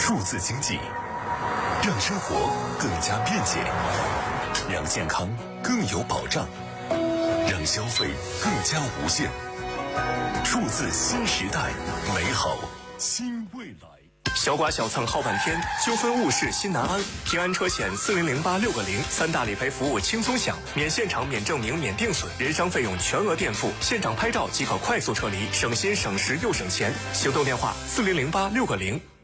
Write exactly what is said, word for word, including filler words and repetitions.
数字经济，让生活更加便捷，让健康更有保障，让消费更加无限。数字新时代，美好新未来。 小剐小蹭耗半天，纠纷误事心难安。平安车险四零零八六个零，三大理赔服务轻松享，免现场、免证明、免定损，人伤费用全额垫付，现场拍照即可快速撤离，省心省时又省钱。行动电话：四零零八六个零。